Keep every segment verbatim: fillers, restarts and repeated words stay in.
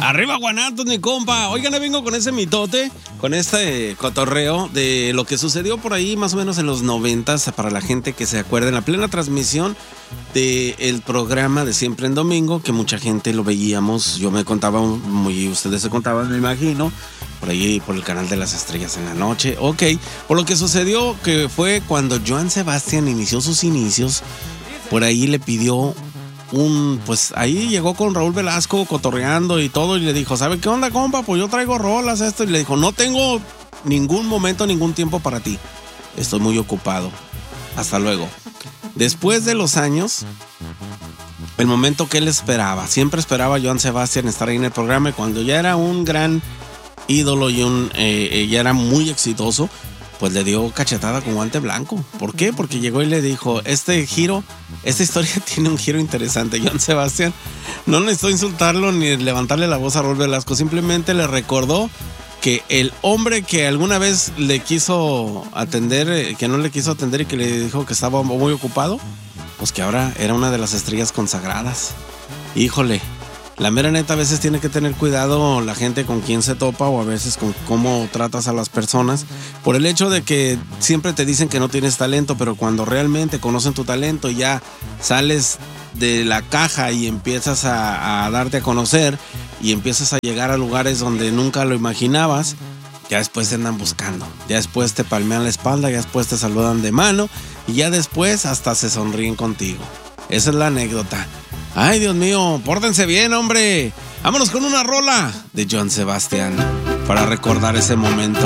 Arriba Guanatos, mi compa. Oigan, vengo con ese mitote, con este cotorreo de lo que sucedió por ahí más o menos en los noventas, para la gente que se acuerda, en la plena transmisión del programa de Siempre en Domingo, que mucha gente lo veíamos. Yo me contaba, muy ustedes se contaban, me imagino, por ahí por el canal de las estrellas en la noche. Ok, por lo que sucedió, que fue cuando Joan Sebastián inició sus inicios, por ahí le pidió un, pues ahí llegó con Raúl Velasco cotorreando y todo, y le dijo, ¿sabe qué onda, compa? Pues yo traigo rolas, esto, y le dijo, no tengo ningún momento, ningún tiempo para ti, estoy muy ocupado, hasta luego. Después de los años, el momento que él esperaba, siempre esperaba Joan Sebastián estar ahí en el programa, y cuando ya era un gran ídolo y un eh, ya era muy exitoso, pues le dio cachetada con guante blanco. ¿Por qué? Porque llegó y le dijo, este giro, esta historia tiene un giro interesante. Joan Sebastián no necesitó insultarlo ni levantarle la voz a Raúl Velasco, simplemente le recordó que el hombre que alguna vez le quiso atender, que no le quiso atender y que le dijo que estaba muy ocupado, pues que ahora era una de las estrellas consagradas. Híjole, la mera neta, a veces tiene que tener cuidado la gente con quien se topa, o a veces con cómo tratas a las personas, por el hecho de que siempre te dicen que no tienes talento, pero cuando realmente conocen tu talento y ya sales de la caja y empiezas a, a darte a conocer y empiezas a llegar a lugares donde nunca lo imaginabas, ya después te andan buscando, ya después te palmean la espalda, ya después te saludan de mano y ya después hasta se sonríen contigo. Esa es la anécdota. Ay, Dios mío, pórtense bien, hombre. Vámonos con una rola de Joan Sebastián para recordar ese momento.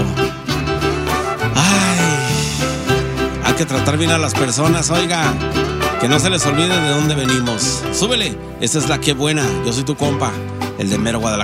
Ay, hay que tratar bien a las personas, oiga, que no se les olvide de dónde venimos. Súbele, esta es la que buena. Yo soy tu compa, el de Mero Guadalajara.